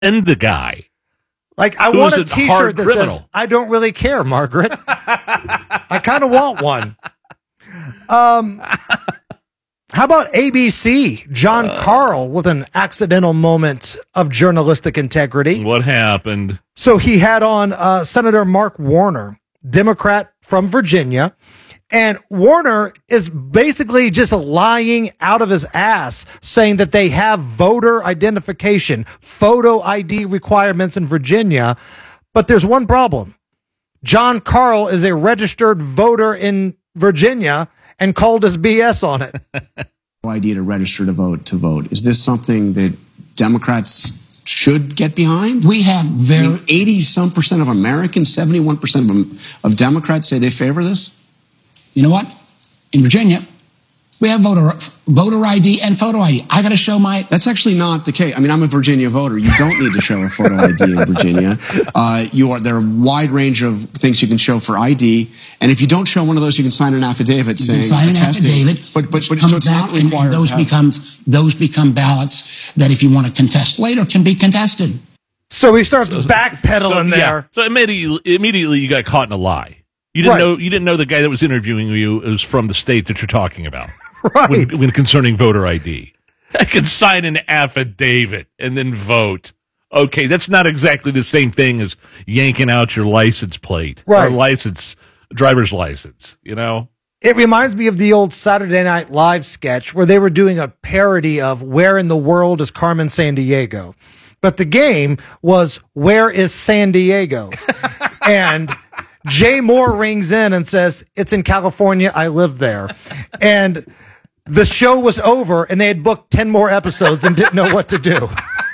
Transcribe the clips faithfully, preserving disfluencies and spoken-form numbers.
defend the guy. Like, I Who want is a a T-shirt hard that criminal. says, I don't really care, Margaret. I kind of want one. Um, how about A B C? John Uh. Carl with an accidental moment of journalistic integrity. What happened? So he had on uh, Senator Mark Warner, Democrat from Virginia. And Warner is basically just lying out of his ass, saying that they have voter identification, photo I D requirements in Virginia. But there's one problem. John Carl is a registered voter in Virginia and called his B S on it. I D to register to vote to vote. Is this something that Democrats should get behind? We have very... I mean, eighty some percent of Americans, seventy-one percent of, them, of Democrats say they favor this? You know what? In Virginia, we have voter voter I D and photo I D. I got to show my... That's actually not the case. I mean, I'm a Virginia voter. You don't need to show a photo I D in Virginia. Uh, you are, there are a wide range of things you can show for I D. And if you don't show one of those, you can sign an affidavit You saying... can sign an attesting. affidavit. But, but, but comes so it's back not required. And, and those, to have- becomes, those become ballots that if you want to contest later can be contested. So he starts So- backpedaling so, there. Yeah. So immediately, immediately you got caught in a lie. You didn't Right. know. You didn't know the guy that was interviewing you was from the state that you're talking about. Right. When, when concerning voter I D, I can sign an affidavit and then vote. Okay, that's not exactly the same thing as yanking out your license plate Right. or license, driver's license. You know. It reminds me of the old Saturday Night Live sketch where they were doing a parody of Where in the World is Carmen Sandiego? But the game was Where is San Diego? And Jay Moore rings in and says, it's in California. I live there. And the show was over and they had booked ten more episodes and didn't know what to do.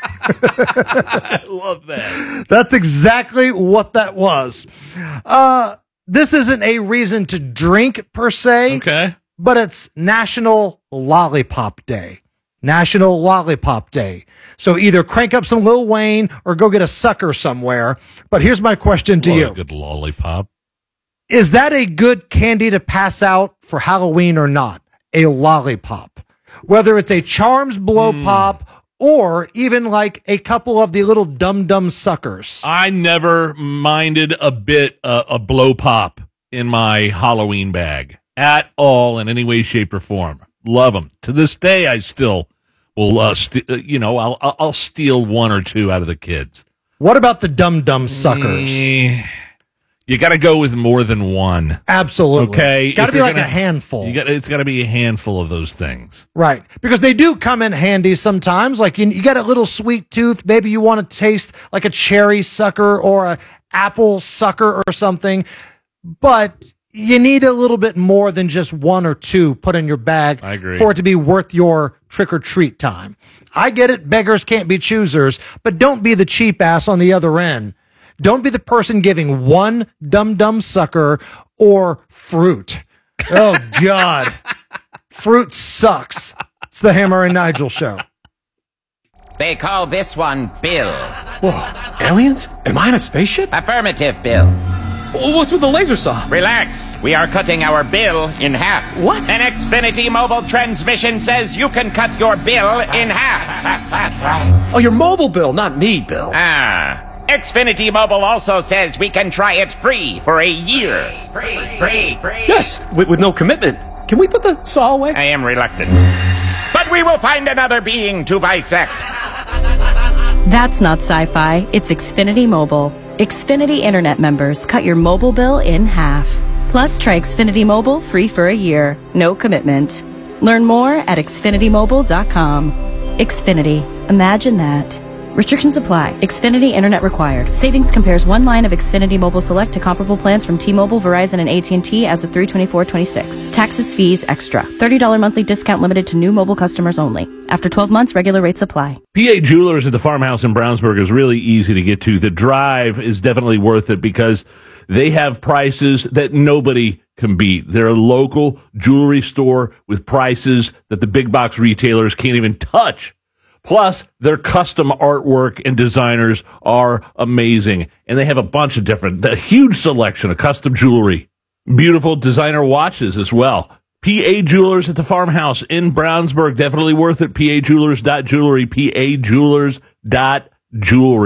I love that. That's exactly what that was. Uh, this isn't a reason to drink per se. Okay. But it's National Lollipop Day. National Lollipop Day. So either crank up some Lil Wayne or go get a sucker somewhere. But here's my question to What you. a good lollipop. Is that a good candy to pass out for Halloween or not? A lollipop. Whether it's a Charms Blow Hmm. Pop or even like a couple of the little dum-dum suckers. I never minded a bit uh, a blow pop in my Halloween bag at all in any way, shape, or form. Love them. To this day, I still will, uh, st- uh, you know, I'll, I'll I'll steal one or two out of the kids. What about the dum-dum suckers? Eh, you got to go with more than one. Absolutely. Okay. Got to If be you're like gonna- a handful. You got it's got to be a handful of those things. Right. Because they do come in handy sometimes. Like you, you got a little sweet tooth. Maybe you want to taste like a cherry sucker or a apple sucker or something. But you need a little bit more than just one or two put in your bag I agree. for it to be worth your trick or treat time. I get it. Beggars can't be choosers, but don't be the cheap ass on the other end. Don't be the person giving one dum-dum sucker or fruit. Oh, God. Fruit sucks. It's the Hammer and Nigel show. They call this one Bill. Whoa, aliens? Am I in a spaceship? Affirmative, Bill. What's with the laser saw? Relax. We are cutting our bill in half. What? An Xfinity mobile transmission says you can cut your bill in half. Oh, your mobile bill, not me, Bill. Ah. Xfinity Mobile also says we can try it free for a year. Free, free, free. Yes, with, with no commitment. Can we put the saw away? I am reluctant. But we will find another being to bisect. That's not sci-fi, it's Xfinity Mobile. Xfinity Internet members cut your mobile bill in half. Plus, try Xfinity Mobile free for a year. No commitment. Learn more at xfinity mobile dot com. Xfinity. Imagine that. Restrictions apply. Xfinity Internet required. Savings compares one line of Xfinity Mobile Select to comparable plans from T-Mobile, Verizon, and A T and T as of three twenty-four twenty-six. Taxes, fees, extra. thirty dollars monthly discount limited to new mobile customers only. After twelve months, regular rates apply. P A Jewelers at the Farmhouse in Brownsburg is really easy to get to. The drive is definitely worth it because they have prices that nobody can beat. They're a local jewelry store with prices that the big box retailers can't even touch. Plus, their custom artwork and designers are amazing. And they have a bunch of different, a huge selection of custom jewelry. Beautiful designer watches as well. P A Jewelers at the Farmhouse in Brownsburg. Definitely worth it. P A Jewelers dot jewelry. P A Jewelers dot jewelry.